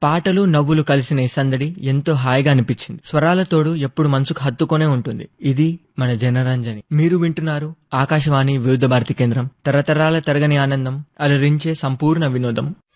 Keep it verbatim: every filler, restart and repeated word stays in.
పాటలు నవ్వులు కలిసిన ఈ సందడి ఎంతో హాయిగా అనిపించింది. స్వరాల తోడు ఎప్పుడు మనసుకు హత్తుకొనే ఉంటుంది. ఇది మన జనరంజని. మీరు వింటున్నారు ఆకాశవాణి వివిధ భారతి కేంద్రం. తరతరాల తరగని ఆనందం, అలరించే సంపూర్ణ వినోదం.